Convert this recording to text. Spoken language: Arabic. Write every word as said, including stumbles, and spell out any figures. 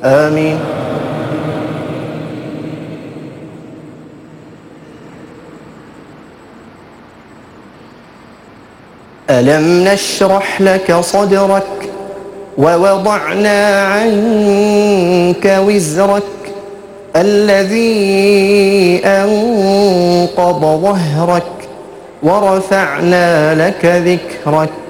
آمين. ألم نشرح لك صدرك ووضعنا عنك وزرك الذي أنقض ظهرك ورفعنا لك ذكرك